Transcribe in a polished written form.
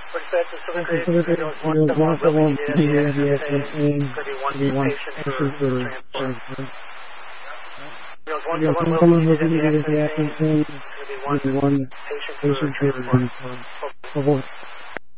Dispatch Pacific Ridge, Pacific Ridge, 171, the could be one patient for transport. Wheels 171 will be the Athens, could be one patient for transport.